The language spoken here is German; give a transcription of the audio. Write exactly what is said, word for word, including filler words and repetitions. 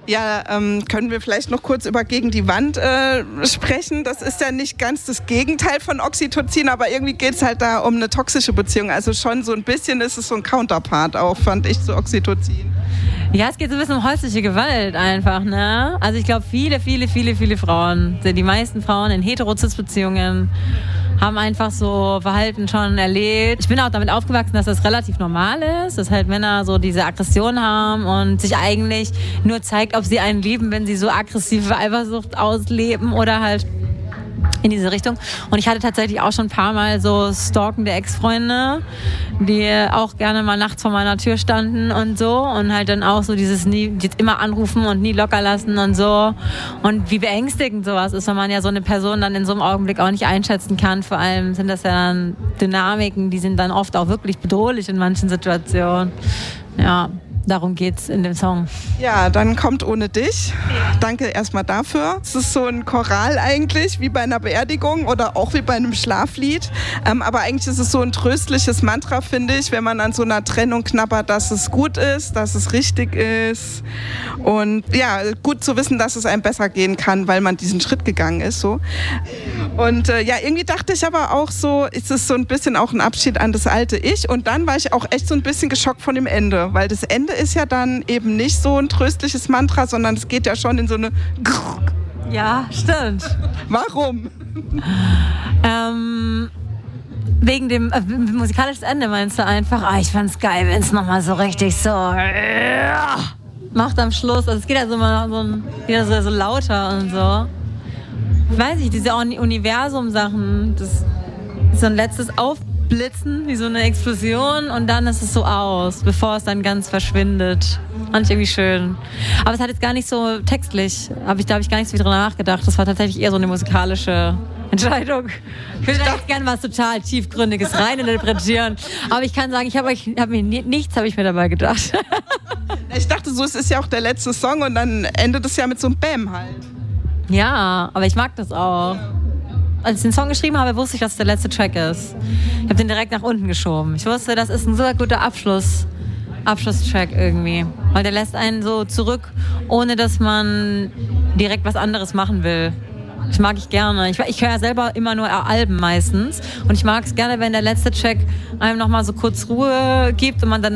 Ja, ähm, können wir vielleicht noch kurz über Gegen die Wand äh, sprechen. Das ist ja nicht ganz das Gegenteil von Oxytocin, aber irgendwie geht es halt da um eine toxische Beziehung. Also schon so ein bisschen ist es so ein Counterpart auch, fand ich, zu Oxytocin. Ja, es geht so ein bisschen um häusliche Gewalt einfach, ne? Also ich glaube, viele, viele, viele, viele Frauen, die meisten Frauen in Hetero-Cis-Beziehungen haben einfach so Verhalten schon erlebt. Ich bin auch damit aufgewachsen, dass das relativ normal ist, dass halt Männer so diese Aggression haben und sich eigentlich nur zeigt, ob sie einen lieben, wenn sie so aggressive Eifersucht ausleben oder halt in diese Richtung. Und ich hatte tatsächlich auch schon ein paar Mal so stalkende Ex-Freunde, die auch gerne mal nachts vor meiner Tür standen und so und halt dann auch so dieses nie, jetzt immer anrufen und nie locker lassen und so. Und wie beängstigend sowas ist, wenn man ja so eine Person dann in so einem Augenblick auch nicht einschätzen kann. Vor allem sind das ja dann Dynamiken, die sind dann oft auch wirklich bedrohlich in manchen Situationen. Ja. Darum geht's in dem Song. Ja, dann kommt Ohne dich. Danke erstmal dafür. Es ist so ein Choral eigentlich, wie bei einer Beerdigung oder auch wie bei einem Schlaflied. Ähm, aber eigentlich ist es so ein tröstliches Mantra, finde ich, wenn man an so einer Trennung knabbert, dass es gut ist, dass es richtig ist. Und ja, gut zu wissen, dass es einem besser gehen kann, weil man diesen Schritt gegangen ist. So. Und äh, ja, irgendwie dachte ich aber auch so, ist es so ein bisschen auch ein Abschied an das alte Ich. Und dann war ich auch echt so ein bisschen geschockt von dem Ende, weil das Ende ist ja dann eben nicht so ein tröstliches Mantra, sondern es geht ja schon in so eine... Ja, stimmt. Warum? Ähm, wegen dem äh, musikalischen Ende meinst du einfach, ah, ich fand's geil, wenn es nochmal so richtig so... Ja, macht am Schluss, also es geht ja so mal so, ein, wieder so, so lauter und so. Ich weiß nicht, diese Universum-Sachen, das ist so ein letztes Aufblitzen, wie so eine Explosion und dann ist es so aus, bevor es dann ganz verschwindet. Fand ich irgendwie schön. Aber es hat jetzt gar nicht so textlich, hab ich, da habe ich gar nicht so viel drüber nachgedacht. Das war tatsächlich eher so eine musikalische Entscheidung. Ich würde eigentlich gerne was total tiefgründiges reininterpretieren. Aber ich kann sagen, ich habe hab mir nichts habe ich mir dabei gedacht. Ich dachte so, es ist ja auch der letzte Song und dann endet es ja mit so einem Bäm halt. Ja, aber ich mag das auch. Als ich den Song geschrieben habe, wusste ich, dass es der letzte Track ist. Ich habe den direkt nach unten geschoben. Ich wusste, das ist ein super guter Abschluss, Abschlusstrack irgendwie. Weil der lässt einen so zurück, ohne dass man direkt was anderes machen will. Das mag ich gerne. Ich, ich höre ja selber immer nur Alben meistens. Und ich mag es gerne, wenn der letzte Track einem nochmal so kurz Ruhe gibt und man dann